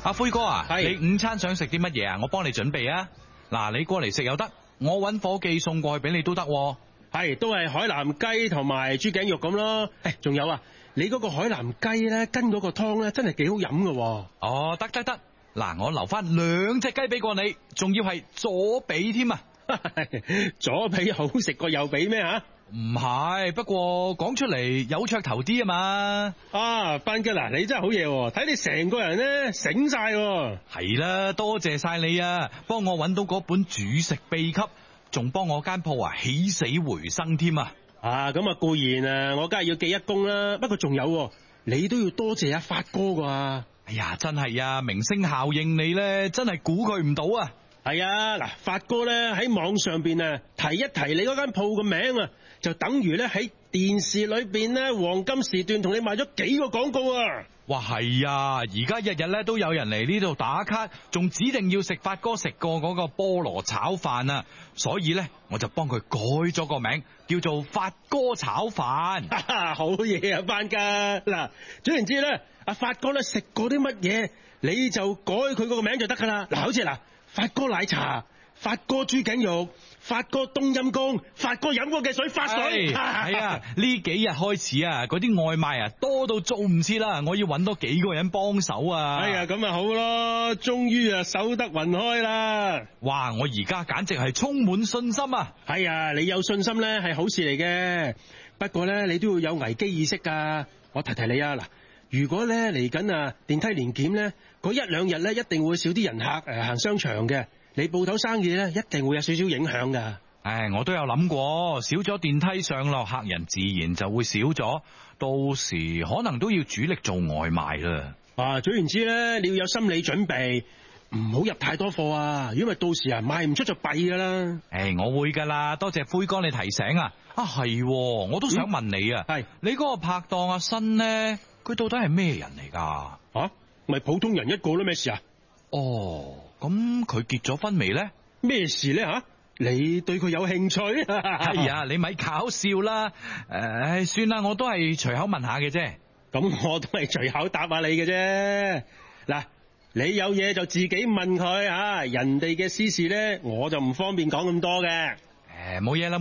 阿輝哥啊， 係你午餐想食啲乜嘢啊？我幫你準備啊。嗱，你過嚟食又得，我搵伙計送過去俾你都得。 係都係海南雞同埋豬頸肉咁咯。仲有啊，你嗰個海南雞咧，跟嗰個湯咧，真係幾好飲噶。 哦，得。嗱，我留翻2隻雞髀過你，仲要係左髀添啊！ 左髀好食過右髀咩吓？ 唔係，不過講出嚟有噱頭啲啊嘛。 啊，班吉嗱，你真係好嘢，睇你成個人咧醒晒。 係啦，多謝晒你啊，幫我搵到嗰本煮食秘笈，仲幫我間鋪啊起死回生添啊！ 啊，咁啊固然啊，我梗係要記一功啦。不過仲有，你都要多謝阿發哥噶。 哎呀，真係啊，明星效應你咧，真係估佢唔到啊！ 係啊，嗱，發哥咧喺網上邊啊提一提你嗰間鋪個名啊，就等於咧喺電視裏邊咧黃金時段同你賣咗幾個廣告啊！ 哇，係啊，而家日日咧都有人嚟呢度打卡，仲指定要食發哥食過嗰個菠蘿炒飯啊，所以咧我就幫佢改咗個名，叫做發哥炒飯。 好嘢啊，班家嗱，總言之咧，阿發哥咧食過啲乜嘢，你就改佢嗰個名就得噶啦。嗱，好似嗱，發哥奶茶、發哥豬頸肉、發哥冬陰功、發哥飲過嘅水發水。 係啊，呢幾日開始啊，嗰啲外賣啊多到做唔切啦，我要搵多幾個人幫手啊。 哎呀，咁咪好咯，終於啊守得雲開啦。 哇，我而家簡直係充滿信心啊。 係啊，你有信心咧係好事嚟嘅，不過咧你都要有危機意識噶。我提提你啊，嗱，如果咧嚟緊啊電梯年檢咧，嗰1-2日咧一定會少啲人客行商場嘅，你鋪頭生意咧一定會有少少影響噶。 唉，我都有諗過，少咗電梯上落，客人自然就會少咗，到時可能都要主力做外賣啦。 啊，總言之咧，你要有心理準備，唔好入太多貨啊，因為到時啊賣唔出就弊噶啦。 唉，我會噶啦，多謝灰哥你提醒啊。係，我都想問你啊， 係你嗰個拍檔阿新呢，佢到底係咩人嚟噶？ 咪普通人一個咯，咩事啊？ 哦，咁佢結咗婚未呢？ 咩事咧吓？你對佢有興趣？ 係啊，你咪搞笑啦。算啦，我都係隨口問下嘅啫。 咁我都係隨口答下你嘅啫。嗱，你有嘢就自己問佢吓，人哋嘅私事咧，我就唔方便講咁多嘅。 冇嘢啦，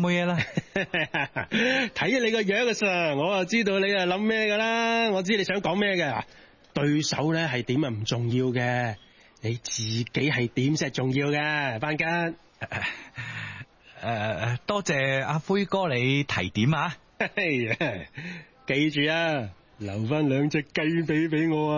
睇你個樣嘅上，我就知道你係諗咩噶啦。我知你想講咩嘅。對手咧係點啊唔重要嘅，你自己係點先係重要嘅，班吉。 多謝阿灰哥你提點啊。 記住啊，留翻2隻雞髀俾我啊。